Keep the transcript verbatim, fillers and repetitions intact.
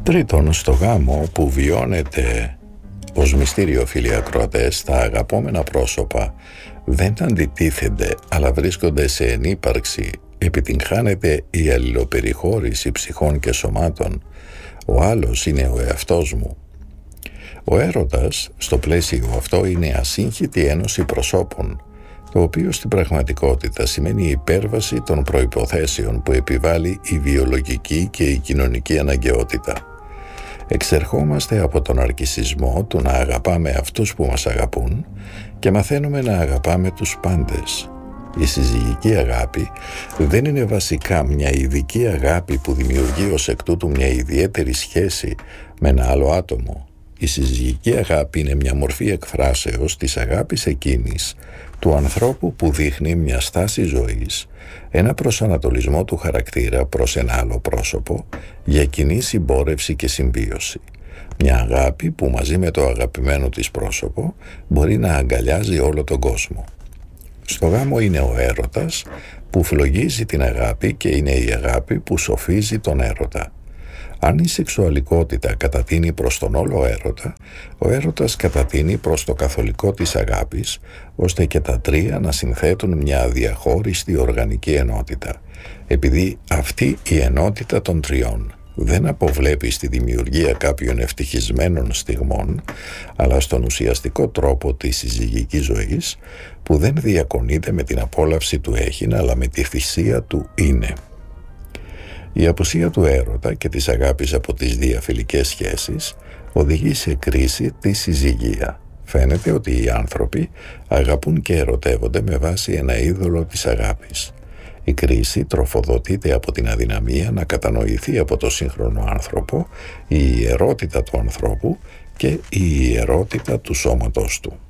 Τρίτον, στο γάμο που βιώνεται ως μυστήριο, φίλοι ακροατές, τα αγαπόμενα πρόσωπα δεν αντιτίθενται αλλά βρίσκονται σε ενύπαρξη, επιτυγχάνεται η αλληλοπεριχώρηση ψυχών και σωμάτων. Ο άλλος είναι ο εαυτός μου. Ο έρωτας στο πλαίσιο αυτό είναι ασύγχυτη ένωση προσώπων, το οποίο στην πραγματικότητα σημαίνει υπέρβαση των προϋποθέσεων που επιβάλλει η βιολογική και η κοινωνική αναγκαιότητα. Εξερχόμαστε από τον αρκισισμό του να αγαπάμε αυτούς που μας αγαπούν και μαθαίνουμε να αγαπάμε τους πάντες. Η συζυγική αγάπη δεν είναι βασικά μια ειδική αγάπη που δημιουργεί ως εκ τούτου μια ιδιαίτερη σχέση με ένα άλλο άτομο. Η συζυγική αγάπη είναι μια μορφή εκφράσεως της αγάπης εκείνης του ανθρώπου που δείχνει μια στάση ζωής, ένα προσανατολισμό του χαρακτήρα προς ένα άλλο πρόσωπο για κοινή συμπόρευση και συμβίωση. Μια αγάπη που μαζί με το αγαπημένο της πρόσωπο μπορεί να αγκαλιάζει όλο τον κόσμο. Στο γάμο είναι ο έρωτας που φλογίζει την αγάπη και είναι η αγάπη που σοφίζει τον έρωτα. Αν η σεξουαλικότητα κατατείνει προς τον όλο έρωτα, ο έρωτας κατατείνει προς το καθολικό της αγάπης, ώστε και τα τρία να συνθέτουν μια αδιαχώριστη οργανική ενότητα, επειδή αυτή η ενότητα των τριών δεν αποβλέπει στη δημιουργία κάποιων ευτυχισμένων στιγμών, αλλά στον ουσιαστικό τρόπο της συζυγικής ζωής, που δεν διακονείται με την απόλαυση του έχειν, αλλά με τη θυσία του είναι. Η απουσία του έρωτα και της αγάπης από τις διαφιλικές σχέσεις οδηγεί σε κρίση τη συζυγία. Φαίνεται ότι οι άνθρωποι αγαπούν και ερωτεύονται με βάση ένα είδωλο της αγάπης. Η κρίση τροφοδοτείται από την αδυναμία να κατανοηθεί από το σύγχρονο άνθρωπο η ιερότητα του ανθρώπου και η ιερότητα του σώματός του.